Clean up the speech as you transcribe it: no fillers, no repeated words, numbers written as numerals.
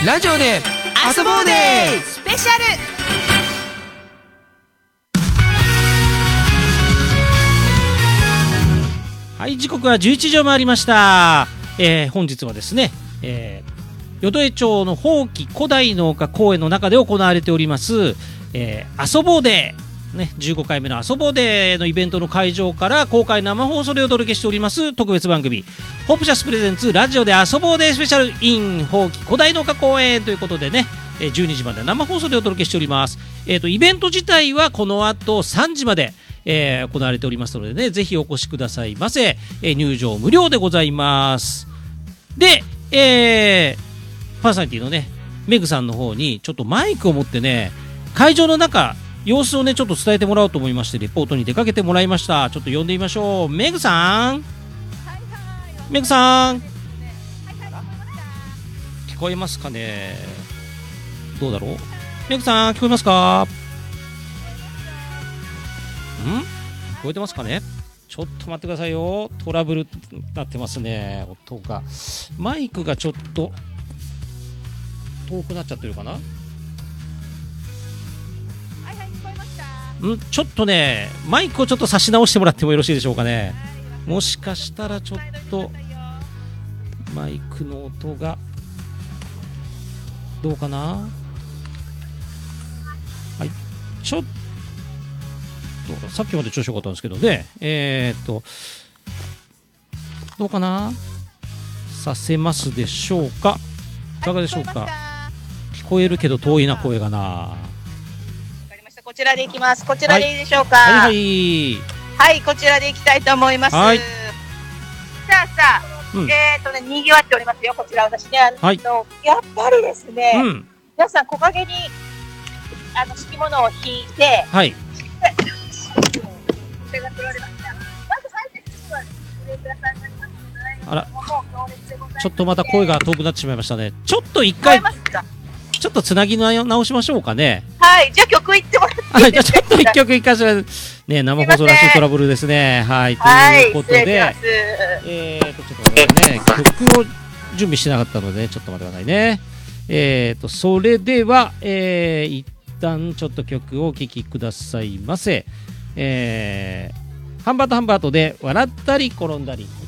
ラジオで遊ぼうでスペシャル。 はい、時刻は11時を回りました。本日はですね、淀江町の宝木古代農家公園の中で行われております、遊ぼうでね、15回目の遊ぼうでのイベントの会場から公開生放送でお届けしております特別番組ホープシャスプレゼンツラジオで遊ぼうでスペシャル in 宝木古代農家公園ということでね、12時まで生放送でお届けしております。イベント自体はこの後3時まで行われておりますのでね、ぜひお越しくださいませ。入場無料でございます。で、パーソナリティのねメグさんの方にちょっとマイクを持ってね会場の中様子をねちょっと伝えてもらおうと思いましてレポートに出かけてもらいました。ちょっと呼んでみましょう。メグさん、メグさん、聞こえますかね。どうだろう。メグさん聞こえますか。聞こえてますかね。ちょっと待ってくださいよ。トラブルになってますね。音がマイクがちょっと遠くなっちゃってるかな。ちょっとねマイクをちょっと差し直してもらってもよろしいでしょうかね。もしかしたらちょっとマイクの音がどうかな。はい、ちょっとさっきまで調子良かったんですけどね。どうかな。させますでしょうか。いかがでしょうか。聞こえるけど遠いな声がな。 こちらで行きます。こちらでいいでしょうか。 はいはい、 はい、こちらで行きたいと思います。 はい、 さあ、賑わっておりますよ。こちら私ね、 はい、 やっぱりですね、皆さん木陰に敷物を引いて、 はい、 手が取られました。まず入ってすぐはごくださいましたので、 あら、ちょっとまた声が遠くなってしまいましたね。ちょっと一回ちょっとつなぎ直しましょうかね。 はい、じゃあ曲いってもらっていいですか。 じゃあちょっと一曲いかせてね、生放送らしいトラブルですね。はい、ということで、ちょっとね曲を準備してなかったので、ちょっと待ってくださいね。それでは、一旦ちょっと曲をお聴きくださいませ。ハンバートで笑ったり転んだり。